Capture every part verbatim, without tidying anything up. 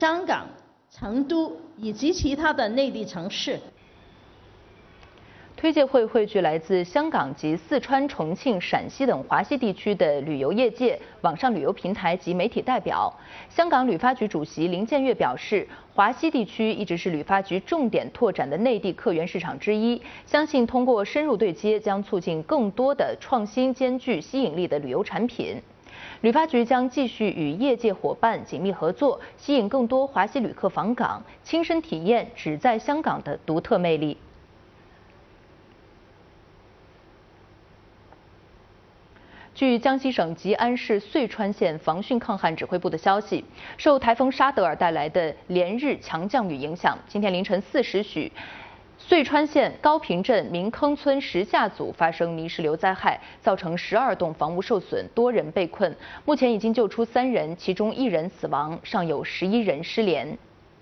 香港、成都以及其他的内地城市。 推介会汇聚来自香港及四川、重庆、陕西等华西地区的旅游业界、网上旅游平台及媒体代表。香港旅发局主席林建岳表示，华西地区一直是旅发局重点拓展的内地客源市场之一，相信通过深入对接，将促进更多的创新兼具吸引力的旅游产品。旅发局将继续与业界伙伴紧密合作，吸引更多华西旅客访港，亲身体验只在香港的独特魅力。据江西省吉安市遂川县防汛抗旱指挥部的消息，受台风沙德尔带来的连日强降雨影响，今天凌晨四时许，遂川县高坪镇明坑村石下组发生泥石流灾害，造成十二栋房屋受损，多人被困。目前已经救出三人，其中一人死亡，尚有十一人失联。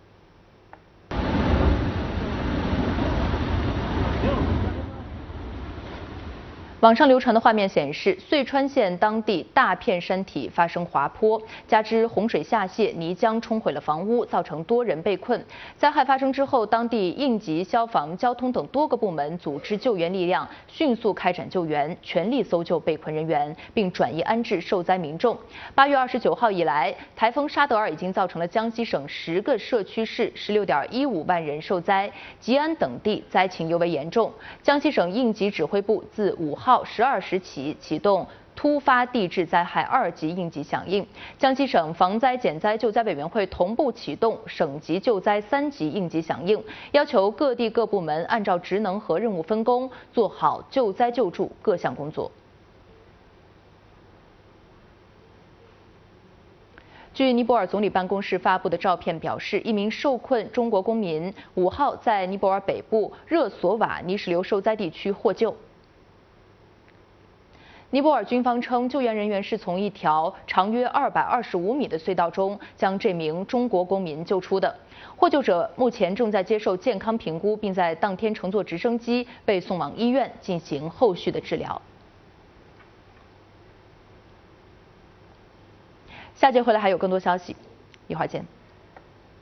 网上流传的画面显示，遂川县当地大片山体发生滑坡，加之洪水下泄，泥浆冲毁了房屋，造成多人被困。灾害发生之后，当地应急、消防、交通等多个部门组织救援力量，迅速开展救援，全力搜救被困人员，并转移安置受灾民众。八月二十九号以来，台风沙德尔已经造成了江西省十个社区市十六点一五万人受灾，吉安等地灾情尤为严重。江西省应急指挥部自五号十二时起启动突发地质灾害二级应急响应，江西省防灾减灾救灾委员会同步启动省级救灾三级应急响应，要求各地各部门按照职能和任务分工，做好救灾救助各项工作。据尼泊尔总理办公室发布的照片表示，一名受困中国公民五号在尼泊尔北部热索瓦泥石流受灾地区获救。尼泊尔军方称，救援人员是从一条长约二百二十五米的隧道中将这名中国公民救出的。获救者目前正在接受健康评估，并在当天乘坐直升机被送往医院进行后续的治疗。下节回来还有更多消息，一会儿见。